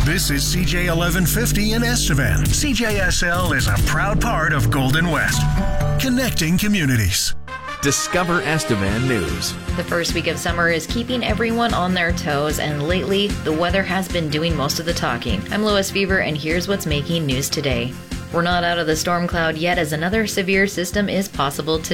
This is CJ 1150 in Estevan. CJSL is a proud part of Golden West, connecting communities. Discover Estevan News. The first week of summer is keeping everyone on their toes, and lately, the weather has been doing most of the talking. I'm Lois Fever, and here's what's making news today. We're not out of the storm cloud yet, as another severe system is possible today.